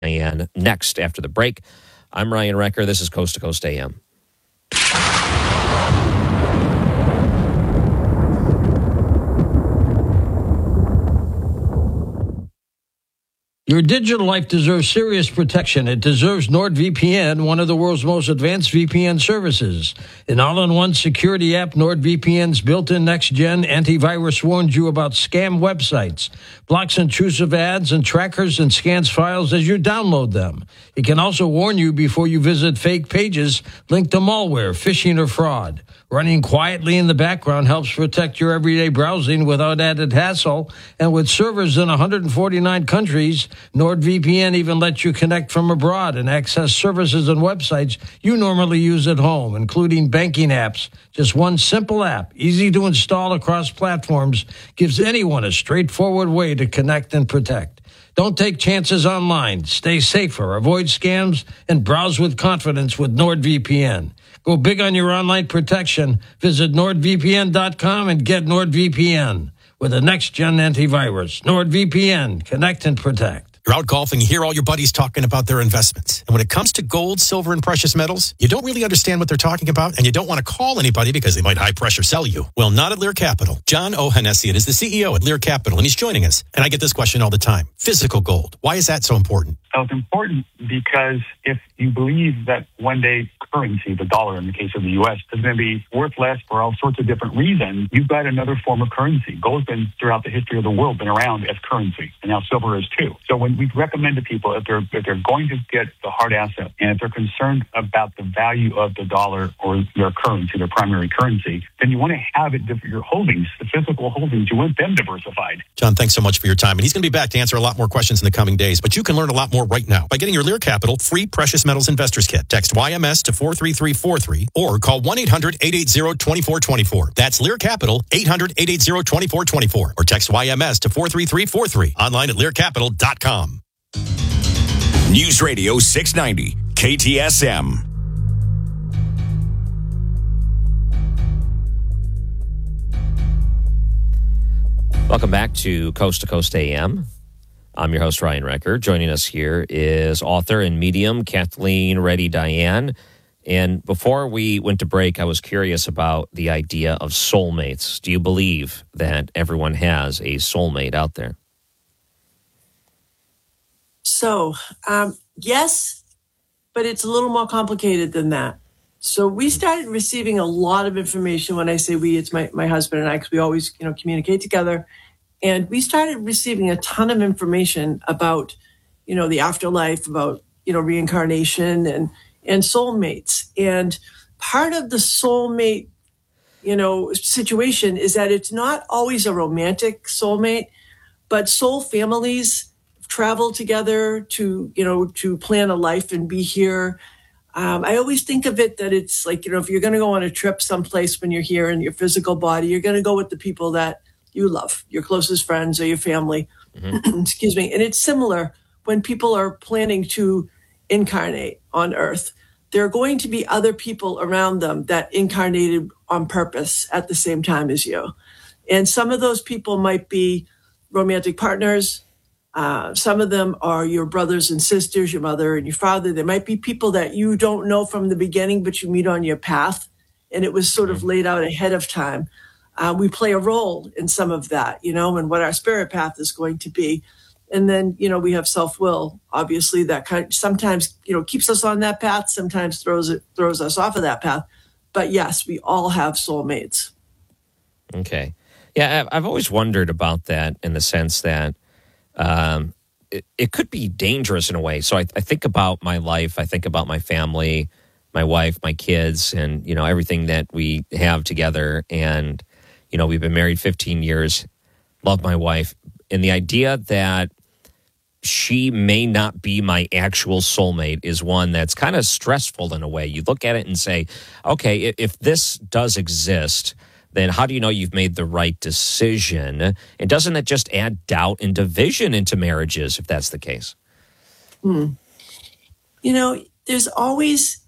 And next, after the break, I'm Ryan Recker. This is Coast to Coast AM. Your digital life deserves serious protection. It deserves NordVPN, one of the world's most advanced VPN services. An all-in-one security app, NordVPN's built-in next-gen antivirus warns you about scam websites, blocks intrusive ads and trackers, and scans files as you download them. It can also warn you before you visit fake pages linked to malware, phishing, or fraud. Running quietly in the background helps protect your everyday browsing without added hassle. And with servers in 149 countries, NordVPN even lets you connect from abroad and access services and websites you normally use at home, including banking apps. Just one simple app, easy to install across platforms, gives anyone a straightforward way to connect and protect. Don't take chances online. Stay safer, avoid scams, and browse with confidence with NordVPN. Go big on your online protection. Visit NordVPN.com and get NordVPN with a next-gen antivirus. NordVPN. Connect and protect. You're out golfing, you hear all your buddies talking about their investments. And when it comes to gold, silver, and precious metals, you don't really understand what they're talking about, and you don't want to call anybody because they might high-pressure sell you. Well, not at Lear Capital. John Ohanessian is the CEO at Lear Capital, and he's joining us. And I get this question all the time. Physical gold. Why is that so important? So it's important because if you believe that one day currency, the dollar in the case of the U.S., is going to be worth less for all sorts of different reasons, you've got another form of currency. Gold's been, throughout the history of the world, been around as currency, and now silver is too. So when we recommend to people, if they're going to get the hard asset, and if they're concerned about the value of the dollar or their currency, their primary currency, then you want to have it, your holdings, the physical holdings, you want them diversified. John, thanks so much for your time. And he's going to be back to answer a lot more questions in the coming days. But you can learn a lot more right now by getting your Lear Capital free Precious Metals Investors Kit. Text YMS to 43343 or call 1-800-880-2424. That's Lear Capital, 800-880-2424. Or text YMS to 43343. Online at learcapital.com. News Radio 690, KTSM. Welcome back to Coast AM. I'm your host, Ryan Recker. Joining us here is author and medium Kathleen Reddy Diane. And before we went to break, I was curious about the idea of soulmates. Do you believe that everyone has a soulmate out there? So, yes, but it's a little more complicated than that. So we started receiving a lot of information. When I say we, it's my husband and I, because we always, communicate together. And we started receiving a ton of information about, the afterlife, about, reincarnation and soulmates. And part of the soulmate, situation is that it's not always a romantic soulmate, but soul families travel together to plan a life and be here. I always think of it that it's like, if you're going to go on a trip someplace when you're here in your physical body, you're going to go with the people that you love, your closest friends or your family. Mm-hmm. Excuse me. And it's similar when people are planning to incarnate on Earth. There are going to be other people around them that incarnated on purpose at the same time as you. And some of those people might be romantic partners. Some of them are your brothers and sisters, your mother and your father. There might be people that you don't know from the beginning, but you meet on your path. And it was sort of laid out ahead of time. We play a role in some of that, and what our spirit path is going to be. And then, we have self-will, obviously, that sometimes, keeps us on that path, sometimes throws us off of that path. But yes, we all have soulmates. Okay. Yeah, I've always wondered about that in the sense that it could be dangerous in a way. So I think about my life, I think about my family, my wife, my kids, and, everything that we have together. And, we've been married 15 years, love my wife. And the idea that she may not be my actual soulmate is one that's kind of stressful in a way. You look at it and say, okay, if this does exist, then how do you know you've made the right decision? And doesn't it just add doubt and division into marriages if that's the case? There's always,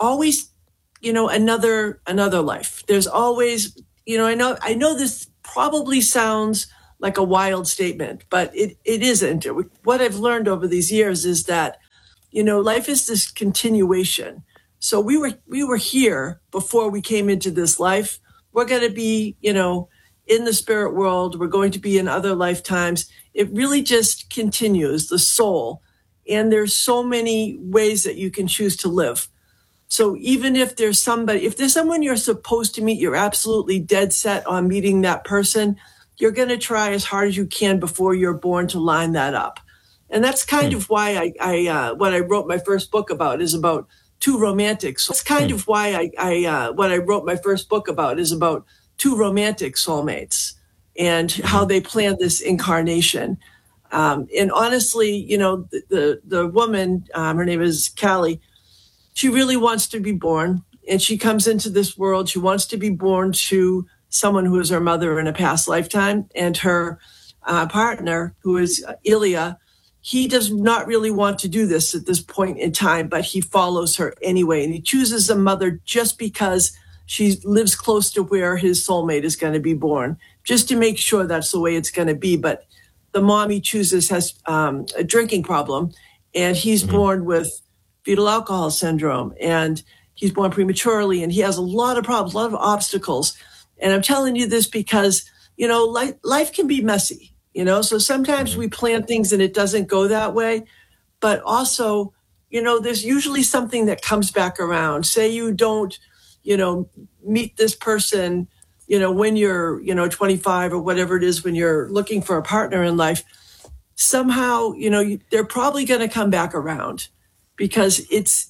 another life. There's always, I know this probably sounds like a wild statement, but it isn't. What I've learned over these years is that life is this continuation. So we were here before we came into this life. We're going to be, in the spirit world. We're going to be in other lifetimes. It really just continues, the soul. And there's so many ways that you can choose to live. So even if there's someone you're supposed to meet, you're absolutely dead set on meeting that person, you're going to try as hard as you can before you're born to line that up. And that's kind of why what I wrote my first book about is about two romantics. That's kind of why what I wrote my first book about is about two romantic soulmates and how they plan this incarnation. And honestly, the woman, her name is Callie, she really wants to be born, and she comes into this world. She wants to be born to someone who is her mother in a past lifetime, and her partner, who is Ilya, he does not really want to do this at this point in time, but he follows her anyway, and he chooses a mother just because she lives close to where his soulmate is going to be born, just to make sure that's the way it's going to be. But the mom he chooses has a drinking problem, and he's born with fetal alcohol syndrome, and he's born prematurely, and he has a lot of problems, a lot of obstacles. And I'm telling you this because, life can be messy, so sometimes we plan things and it doesn't go that way. But also, there's usually something that comes back around. Say you don't, meet this person, when you're, 25 or whatever it is, when you're looking for a partner in life, somehow, they're probably going to come back around. Because it's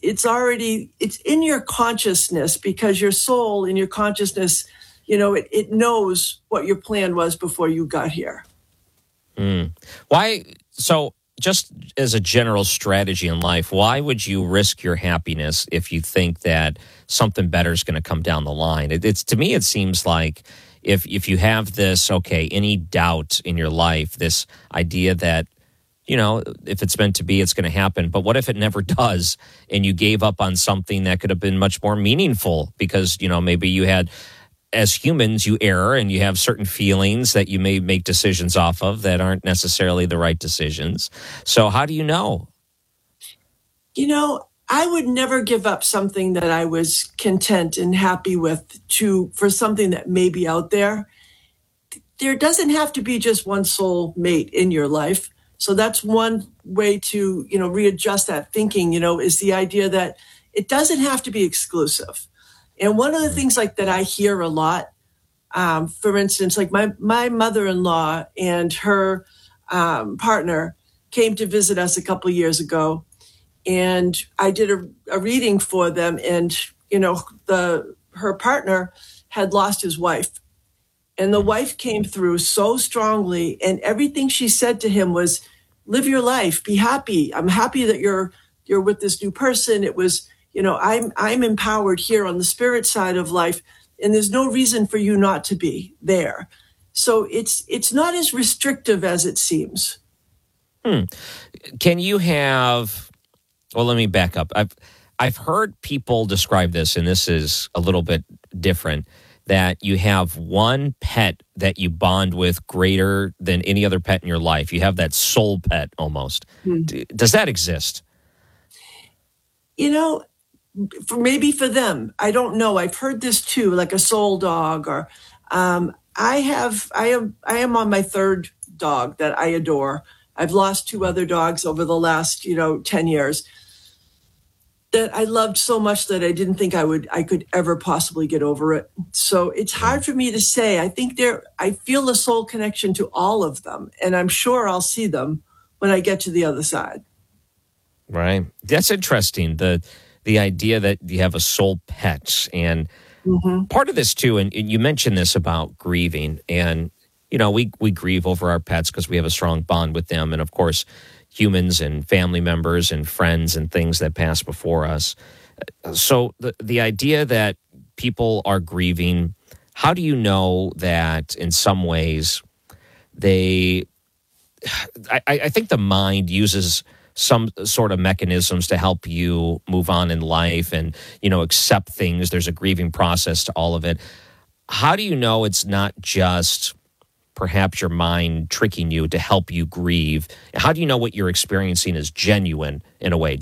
in your consciousness, because your soul in your consciousness, it knows what your plan was before you got here. Why? So just as a general strategy in life, why would you risk your happiness if you think that something better is going to come down the line? It's to me, it seems like if you have this, any doubt in your life, this idea that, if it's meant to be, it's going to happen. But what if it never does and you gave up on something that could have been much more meaningful because, maybe you had, as humans, you err and you have certain feelings that you may make decisions off of that aren't necessarily the right decisions. So how do you know? I would never give up something that I was content and happy with for something that may be out there. There doesn't have to be just one soul mate in your life. So that's one way to, readjust that thinking, is the idea that it doesn't have to be exclusive. And one of the things like that I hear a lot, for instance, like my mother-in-law and her partner came to visit us a couple of years ago, and I did a reading for them, and, her partner had lost his wife. And the wife came through so strongly, and everything she said to him was, live your life, be happy. I'm happy that you're with this new person. It was, I'm empowered here on the spirit side of life, and there's no reason for you not to be there. So it's not as restrictive as it seems. Can you have, well, let me back up. I've heard people describe this, and this is a little bit different, that you have one pet that you bond with greater than any other pet in your life. You have that soul pet almost. Does that exist? Maybe for them. I don't know. I've heard this too, like a soul dog, or I am on my third dog that I adore. I've lost two other dogs over the last, 10 years that I loved so much that I didn't think I could ever possibly get over it. So it's hard for me to say. I feel a soul connection to all of them, and I'm sure I'll see them when I get to the other side. Right. That's interesting. The idea that you have a soul pet, and part of this too, and you mentioned this about grieving, and we grieve over our pets because we have a strong bond with them, and of course humans and family members and friends and things that pass before us. So the idea that people are grieving, how do you know that in some ways I think the mind uses some sort of mechanisms to help you move on in life and, accept things. There's a grieving process to all of it. How do you know it's not just perhaps your mind tricking you to help you grieve? How do you know what you're experiencing is genuine in a way?